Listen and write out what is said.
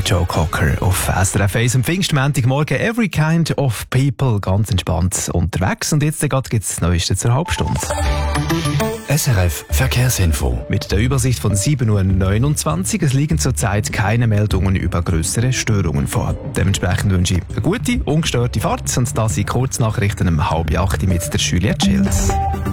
Joe Cocker auf SRF 1 am Pfingstmontagmorgen. Every kind of people, ganz entspannt unterwegs. Und jetzt gibt es das Neueste zur Halbstunde. SRF Verkehrsinfo. Mit der Übersicht von 7.29 Uhr. Es liegen zurzeit keine Meldungen über grössere Störungen vor. Dementsprechend wünsche ich eine gute, ungestörte Fahrt. Und das sind Kurznachrichten um 7:30 mit der Juliette Schilz.